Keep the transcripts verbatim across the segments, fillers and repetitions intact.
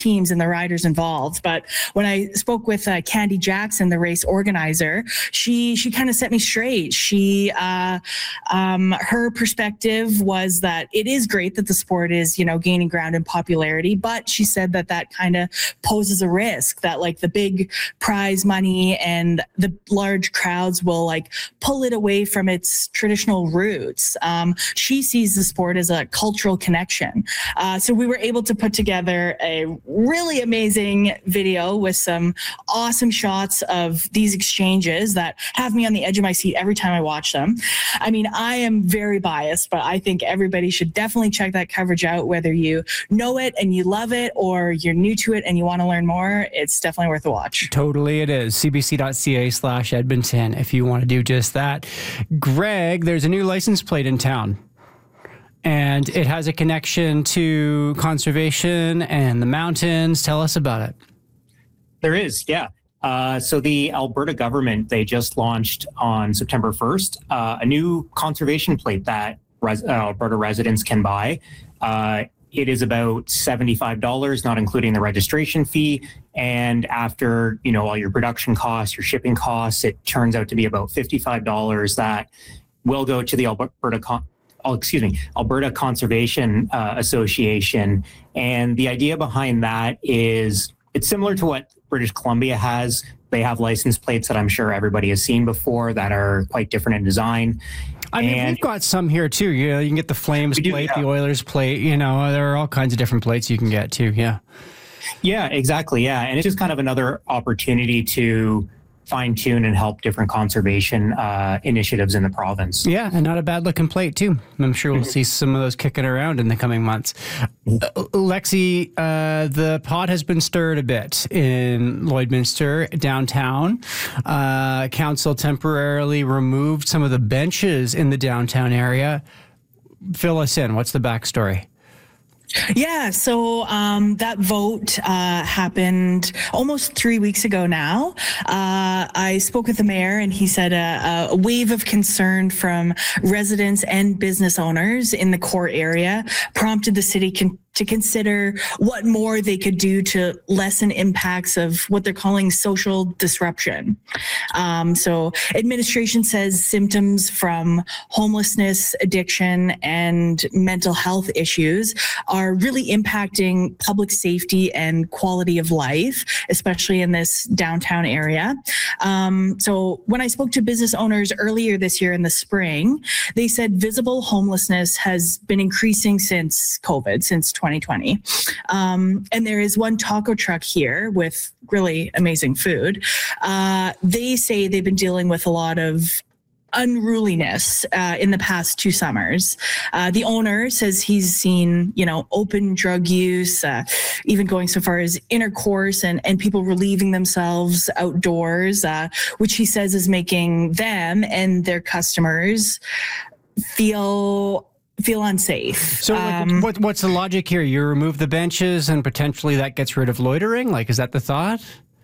teams and the riders involved. But when I spoke with uh, Candy Jackson, the race organizer, she she kind of set me straight. She uh, um, her perspective was that it is great that the sport is, you know, gaining ground in popularity, but she said that that kind of poses a risk that like the big prize money and the large crowds will like pull it away from its traditional roots. Um, she sees the sport as a cultural connection. Uh, so we were able to put together a really amazing video with some awesome shots of these exchanges that have me on the edge of my seat every time I watch them. I mean, I am very biased, but I think everybody should definitely check that coverage out, whether you know it and you love it or you're new to it and you want to learn more. It's definitely worth a watch. Totally it is. C B C dot C A slash Edmonton if you want to do just that. Greg, there's a new license plate in town, and it has a connection to conservation and the mountains. Tell us about it. There is, yeah. Uh, so the Alberta government, they just launched on September first uh, a new conservation plate that res- uh, Alberta residents can buy. Uh, it is about seventy-five dollars, not including the registration fee. And after, you know, all your production costs, your shipping costs, it turns out to be about fifty-five dollars that will go to the Alberta Con- Oh, excuse me, Alberta Conservation uh, Association. And the idea behind that is it's similar to what British Columbia has. They have license plates that I'm sure everybody has seen before that are quite different in design. I mean, and we've got some here too. You know, you can get the Flames do, plate, yeah. the Oilers plate. You know, there are all kinds of different plates you can get too. Yeah. Yeah, exactly. Yeah. And it's just kind of another opportunity to fine tune and help different conservation uh, initiatives in the province. Yeah, and not a bad looking plate too. I'm sure we'll see some of those kicking around in the coming months. Uh, Lexi, uh, the pot has been stirred a bit in Lloydminster downtown. Uh, council temporarily removed some of the benches in the downtown area. Fill us in. What's the backstory? Yeah, so um, that vote uh, happened almost three weeks ago now. Uh, I spoke with the mayor and he said a, a wave of concern from residents and business owners in the core area prompted the city con- to consider what more they could do to lessen impacts of what they're calling social disruption. Um, so administration says symptoms from homelessness, addiction, and mental health issues are really impacting public safety and quality of life, especially in this downtown area. Um, so when I spoke to business owners earlier this year in the spring, they said visible homelessness has been increasing since COVID, since twenty twenty. Um, and there is one taco truck here with really amazing food. Uh, they say they've been dealing with a lot of unruliness uh, in the past two summers. Uh, the owner says he's seen, you know, open drug use, uh, even going so far as intercourse and, and people relieving themselves outdoors, uh, which he says is making them and their customers feel feel unsafe. So like, um, what, what's the logic here? You remove the benches and potentially that gets rid of loitering? Like, is that the thought?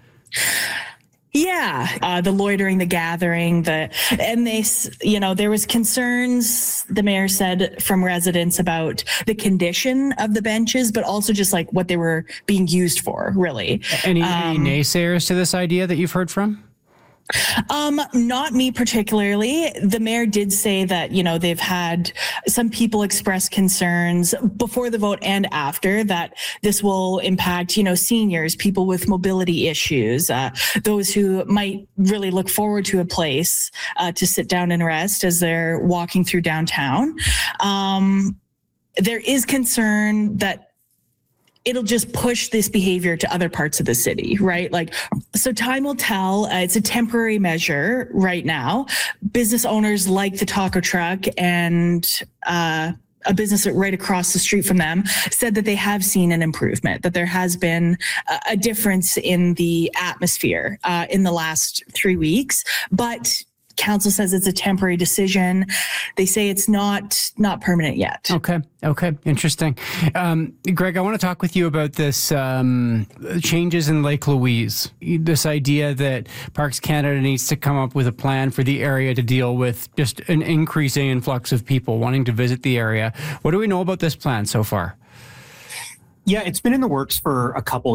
Yeah, uh, the loitering, the gathering, the and they, you know, there was concerns, the mayor said, from residents about the condition of the benches, but also just like what they were being used for, really. Any, um, any naysayers to this idea that you've heard from? Um, not me particularly. The mayor did say that, you know, they've had some people express concerns before the vote and after that this will impact, you know, seniors, people with mobility issues, uh, those who might really look forward to a place uh, to sit down and rest as they're walking through downtown. Um, there is concern that it'll just push this behavior to other parts of the city, right? Like, so time will tell. Uh, it's a temporary measure right now. Business owners like the taco truck and uh, a business right across the street from them said that they have seen an improvement, that there has been a, a difference in the atmosphere uh, in the last three weeks. But council says it's a temporary decision. They say it's not not permanent yet. Okay. Okay. Interesting. Um, Greg, I want to talk with you about this um, changes in Lake Louise. This idea that Parks Canada needs to come up with a plan for the area to deal with just an increasing influx of people wanting to visit the area. What do we know about this plan so far? Yeah, it's been in the works for a couple